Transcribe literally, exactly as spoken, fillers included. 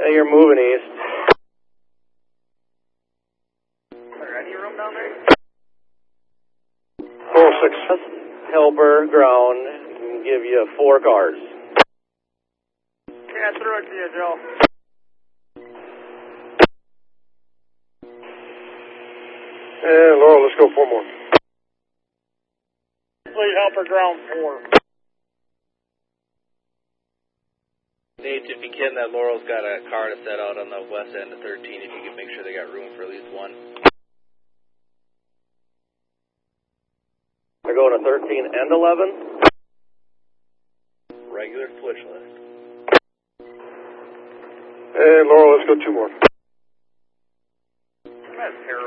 Hey, you're moving east. Any room down there? four oh six. Helper, ground, can give you four cars. Yeah, through it to you, Joe. And Laurel, let's go four more. Please helper ground four. Nate, if you can, that Laurel's got a car to set out on the west end of thirteen, if you can make sure they got room for at least one. They're going to thirteen and eleven? Regular switch list. And Laurel, let's go two more. That's terrible.